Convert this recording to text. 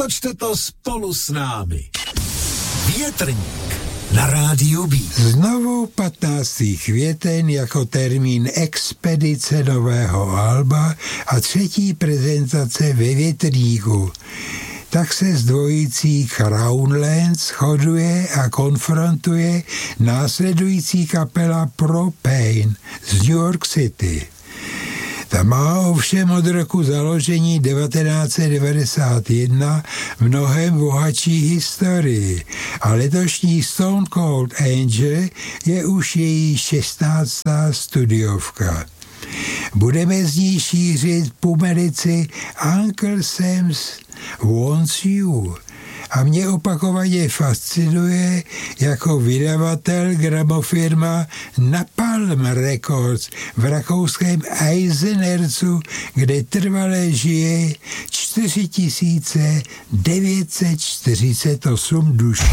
Otočte to spolu s námi. Větrník na rádiu B. Znovu 15. květen jako termín expedice nového alba a 3. prezentace ve Větrníku. Tak se s dvojicí Crownlands shoduje a konfrontuje následující kapela Propane z New York City. Ta má ovšem od roku založení 1991 mnohem bohatší historii a letošní Stone Cold Angel je už její 16. studiovka. Budeme z ní šířit pumelici Uncle Sam's Wants You a mě opakovaně fascinuje jako vydavatel gramofirma Napalm Records v rakouském Eisenerzu, kde trvale žije 4948 duší.